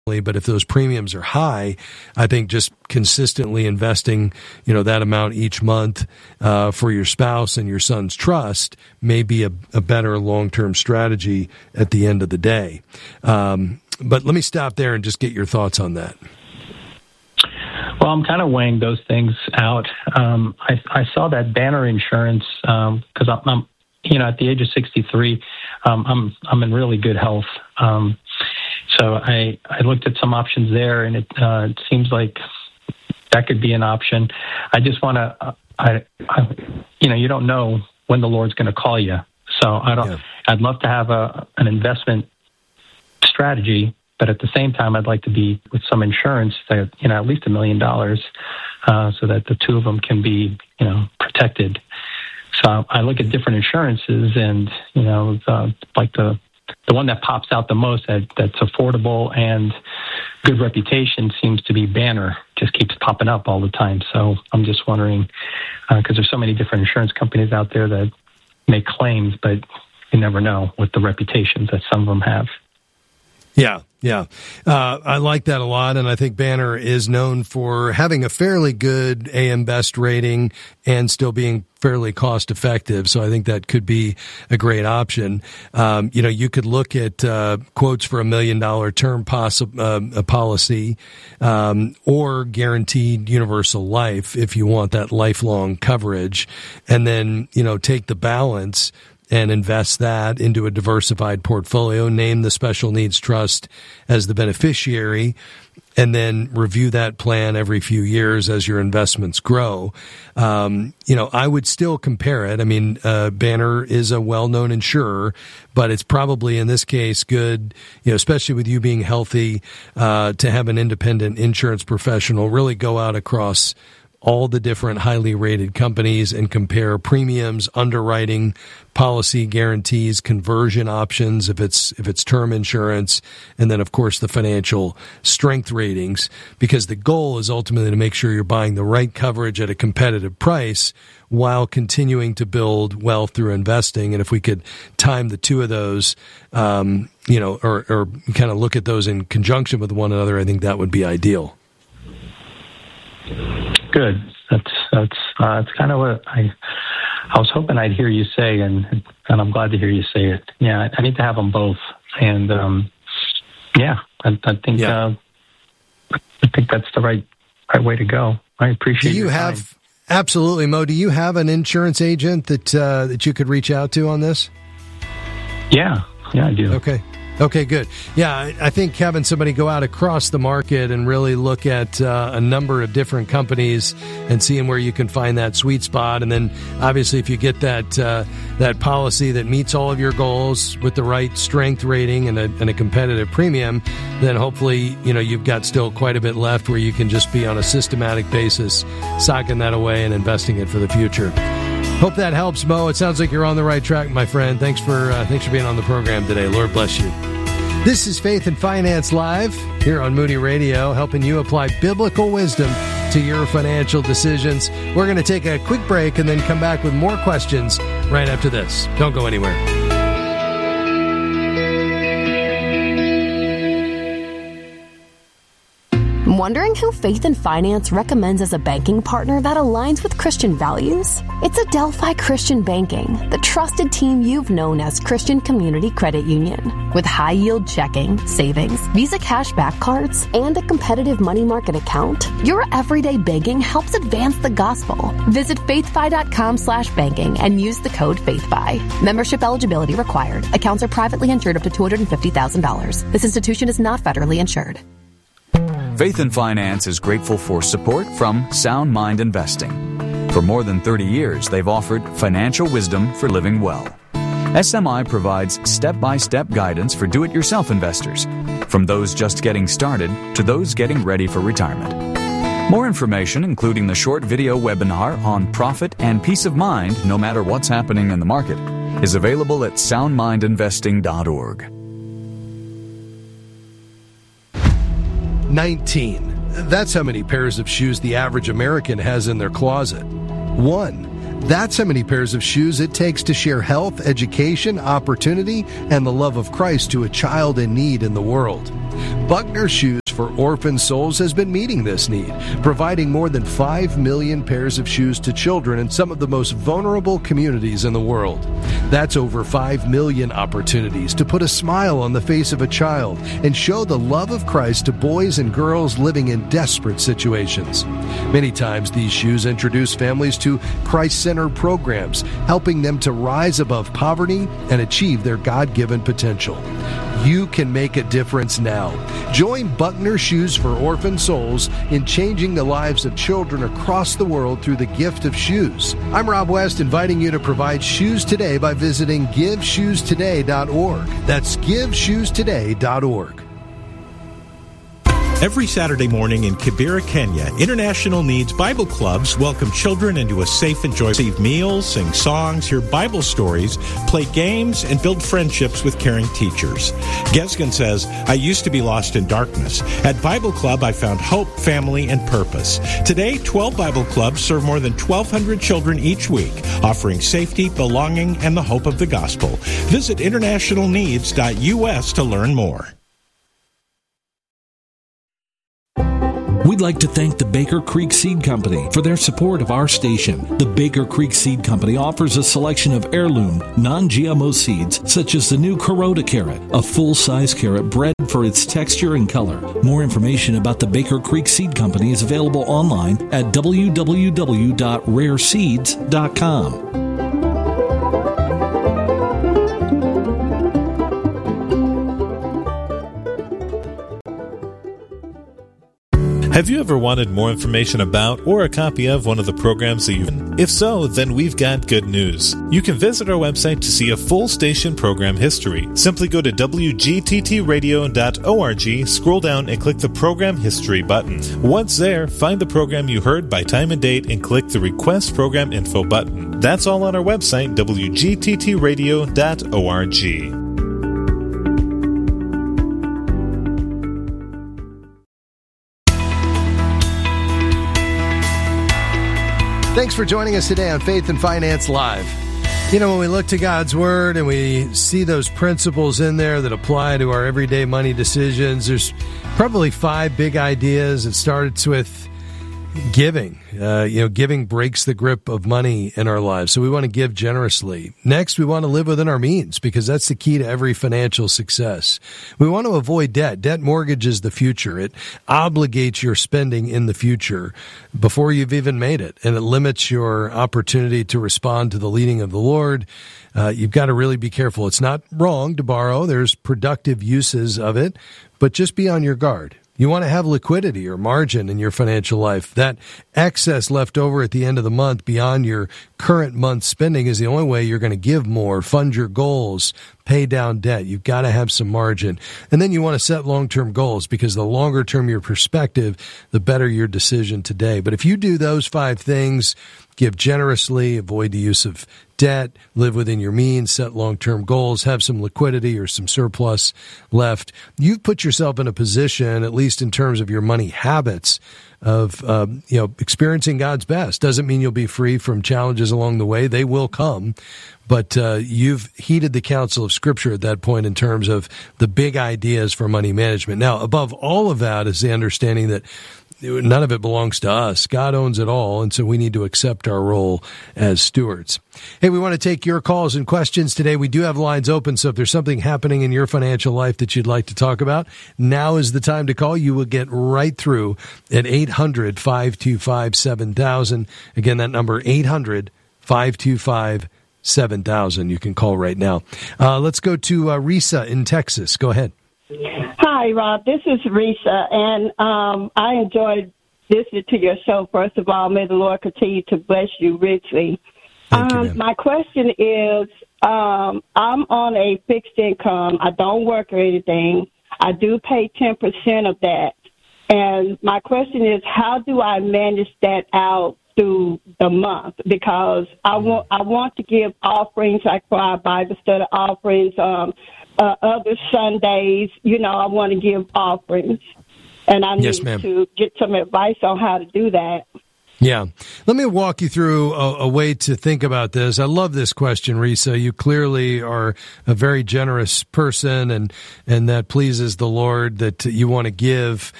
But if those premiums are high, I think just consistently investing, that amount each month for your spouse and your son's trust may be a better long-term strategy at the end of the day. But let me stop there and just get your thoughts on that. Well, I'm kind of weighing those things out. I saw that Banner Insurance because I'm at the age of 63, I'm in really good health. So I looked at some options there, and it seems like that could be an option. I just want to, you don't know when the Lord's going to call you. So I'd love to have an investment strategy, but at the same time, I'd like to be with some insurance that, at least $1 million, so that the two of them can be, protected. So I look at different insurances, and, like the one that pops out the most that's affordable and good reputation seems to be Banner. Just keeps popping up all the time. So I'm just wondering, because there's so many different insurance companies out there that make claims, but you never know with the reputations that some of them have. Yeah. I like that a lot, and I think Banner is known for having a fairly good AM Best rating and still being fairly cost effective. So I think that could be a great option. You could look at quotes for $1 million term policy or guaranteed universal life if you want that lifelong coverage, and then take the balance and invest that into a diversified portfolio, name the special needs trust as the beneficiary, and then review that plan every few years as your investments grow. I would still compare it. I mean, Banner is a well-known insurer, but it's probably in this case good, especially with you being healthy, to have an independent insurance professional really go out across all the different highly rated companies and compare premiums, underwriting, policy guarantees, conversion options if it's term insurance, and then of course the financial strength ratings, because the goal is ultimately to make sure you're buying the right coverage at a competitive price while continuing to build wealth through investing. And if we could time the two of those, or kind of look at those in conjunction with one another, I think that would be ideal. Good. That's kind of what I was hoping I'd hear you say, and I'm glad to hear you say it. Yeah, I need to have them both, and I think that's the right way to go. I appreciate. Do you have absolutely, Mo? Do you have an insurance agent that you could reach out to on this? Yeah, I do. Okay, good. Yeah, I think having somebody go out across the market and really look at a number of different companies and seeing where you can find that sweet spot. And then obviously if you get that policy that meets all of your goals with the right strength rating and a competitive premium, then hopefully, you've got still quite a bit left where you can just be on a systematic basis, socking that away and investing it for the future. Hope that helps, Mo. It sounds like you're on the right track, my friend. Thanks for being on the program today. Lord bless you. This is Faith and Finance Live here on Moody Radio, helping you apply biblical wisdom to your financial decisions. We're going to take a quick break and then come back with more questions right after this. Don't go anywhere. Wondering who Faith and Finance recommends as a banking partner that aligns with Christian values? It's Adelphi Christian Banking, the trusted team you've known as Christian Community Credit Union. With high-yield checking, savings, Visa cashback cards, and a competitive money market account, your everyday banking helps advance the gospel. Visit faithfi.com/banking and use the code FaithFi. Membership eligibility required. Accounts are privately insured up to $250,000. This institution is not federally insured. Faith and Finance is grateful for support from Sound Mind Investing. For more than 30 years, they've offered financial wisdom for living well. SMI provides step-by-step guidance for do-it-yourself investors, from those just getting started to those getting ready for retirement. More information, including the short video webinar on profit and peace of mind no matter what's happening in the market, is available at soundmindinvesting.org. 19. That's how many pairs of shoes the average American has in their closet. 1. That's how many pairs of shoes it takes to share health, education, opportunity, and the love of Christ to a child in need in the world. Buckner Shoes for Orphan Souls has been meeting this need, providing more than 5 million pairs of shoes to children in some of the most vulnerable communities in the world. That's over 5 million opportunities to put a smile on the face of a child and show the love of Christ to boys and girls living in desperate situations. Many times these shoes introduce families to Christ-centered programs, helping them to rise above poverty and achieve their God-given potential. You can make a difference now. Join Buckner Shoes for Orphan Souls in changing the lives of children across the world through the gift of shoes. I'm Rob West, inviting you to provide shoes today by visiting GiveShoesToday.org. That's GiveShoesToday.org. Every Saturday morning in Kibera, Kenya, International Needs Bible Clubs welcome children into a safe and joyful receive meals, sing songs, hear Bible stories, play games, and build friendships with caring teachers. Gesgen says, I used to be lost in darkness. At Bible Club, I found hope, family, and purpose. Today, 12 Bible Clubs serve more than 1,200 children each week, offering safety, belonging, and the hope of the gospel. Visit internationalneeds.us to learn more. We'd like to thank the Baker Creek Seed Company for their support of our station. The Baker Creek Seed Company offers a selection of heirloom, non-GMO seeds, such as the new Kuroda carrot, a full-size carrot bred for its texture and color. More information about the Baker Creek Seed Company is available online at www.rareseeds.com. Have you ever wanted more information about or a copy of one of the programs that you've... If so, then we've got good news. You can visit our website to see a full station program history. Simply go to wgttradio.org, scroll down and click the Program History button. Once there, find the program you heard by time and date and click the Request Program Info button. That's all on our website, wgttradio.org. Thanks for joining us today on Faith and Finance Live. You know, when we look to God's Word and we see those principles in there that apply to our everyday money decisions, there's probably 5 big ideas. It starts with giving. Giving breaks the grip of money in our lives. So we want to give generously. Next, we want to live within our means because that's the key to every financial success. We want to avoid debt. Debt mortgages the future. It obligates your spending in the future before you've even made it. And it limits your opportunity to respond to the leading of the Lord. You've got to really be careful. It's not wrong to borrow. There's productive uses of it, but just be on your guard. You want to have liquidity or margin in your financial life. That excess left over at the end of the month beyond your current month's spending is the only way you're going to give more, fund your goals, pay down debt. You've got to have some margin. And then you want to set long-term goals because the longer term your perspective, the better your decision today. But if you do those 5 things, give generously, avoid the use of debt, live within your means, set long-term goals, have some liquidity or some surplus left, you've put yourself in a position, at least in terms of your money habits, of experiencing God's best. Doesn't mean you'll be free from challenges along the way. They will come. But you've heeded the counsel of Scripture at that point in terms of the big ideas for money management. Now, above all of that is the understanding that none of it belongs to us. God owns it all, and so we need to accept our role as stewards. Hey, we want to take your calls and questions today. We do have lines open, so if there's something happening in your financial life that you'd like to talk about, now is the time to call. You will get right through at 800-525-7000. Again, that number, 800-525-7000. You can call right now. Let's go to Risa in Texas. Go ahead. Hi, Rob. This is Risa, and I enjoyed listening to your show. First of all, may the Lord continue to bless you richly. My question is, I'm on a fixed income. I don't work or anything. I do pay 10% of that. And my question is, how do I manage that out through the month? Because I want to give offerings, like for our Bible study offerings, other Sundays, I want to give offerings. And I need to get some advice on how to do that. Yeah. Let me walk you through a way to think about this. I love this question, Risa. You clearly are a very generous person, and that pleases the Lord that you want to give.